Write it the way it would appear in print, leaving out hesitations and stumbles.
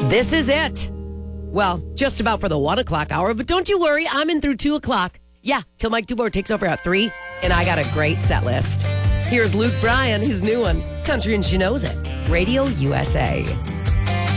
This is it. Well, just about for the 1 o'clock hour, but don't you worry, I'm in through 2 o'clock. Yeah, till Mike Dubor takes over at 3, and I got a great set list. Here's Luke Bryan, his new one, Country and She Knows It, Radio USA.